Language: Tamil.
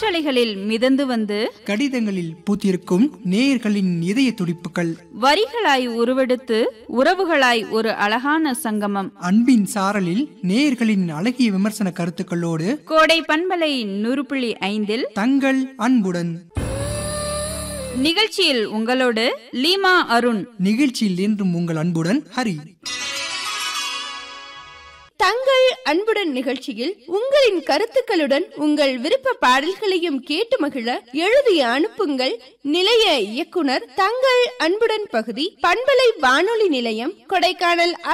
காற்றலைகளில் மிதந்து வந்து கடிதங்களில் பூத்திருக்கும் நேயர்களின் இதய துடிப்புகள் வரிகளாய் உருவெடுத்து உறவுகளாய் ஒரு அழகான சங்கமம். அன்பின் சாரலில் நேயர்களின் அழகிய விமர்சன கருத்துக்களோடு கோடை பண்பலை 100.5 தங்கள் அன்புடன். நிகழ்ச்சியில் உங்களோடு லீமா அருண். நிகழ்ச்சியில் என்றும் உங்கள் அன்புடன் ஹரி. தங்கள் அன்புடன் நிகழ்ச்சியில் உங்களின் கருத்துக்களுடன் உங்கள் விருப்ப பாடல்களையும் கேட்டு மகிழ எழுதி அனுப்புங்கள். நிலைய இயக்குனர், தங்கள் அன்புடன் பகுதி, பண்பலை வானொலி நிலையம், கொடைக்கானல்.